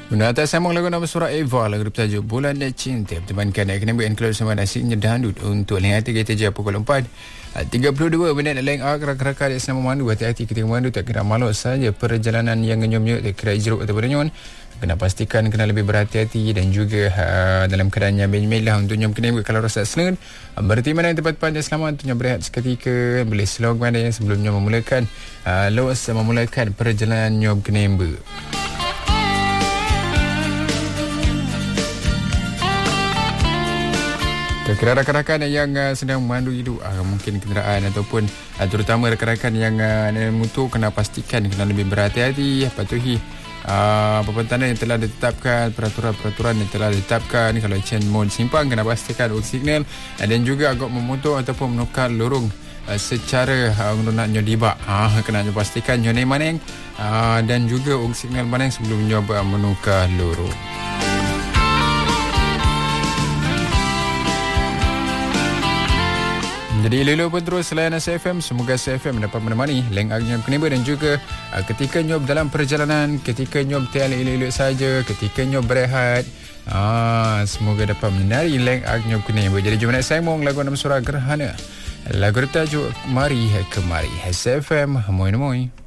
Guna atas sambung lagu nama surah Eva, lagu bertajuk Bulan Cinta. Bertemankan kena berengklau sama nasinya dangdut untuk lengah 3 TJ pukul 4. 32 minit leng rakan-rakan di Senama Mandu. Hati-hati ketika memandu, tak kena malu saja perjalanan yang ngenyum-nyum, tak kira jeruk atau bernyon. Kena pastikan kena lebih berhati-hati dan juga dalam keadaan yang benjmelah untuk nyom kena kalau rasa senang. Berarti mana yang tepat pandai selamat untuk berehat seketika. Boleh slow mana yang sebelumnya memulakan memulakan perjalanan nyom kena. Kira rakan-rakan yang sedang memandu hidup mungkin kenderaan ataupun terutama rakan-rakan yang motor, kena pastikan kena lebih berhati-hati, patuhi perbentangan yang telah ditetapkan, peraturan-peraturan yang telah ditetapkan. Kalau chain mode simpang, kena pastikan work signal dan juga agak memotor ataupun menukar lorong secara nak nyodibak, kena pastikan nyonai maneng dan juga work signal maneng sebelum nyoba menukar lorong. Jadi lelo pun terus layanan SFM. Semoga SFM dapat menemani leng nyom keniba dan juga ketika nyom dalam perjalanan, ketika nyom tiada elok-elok saja, ketika nyom berehat, semoga dapat menari leng nyom keniba. Jadi jom nak sambung lagu nama surah Gerhana, lagu bertajuk Mari Kemari. SFM, moi.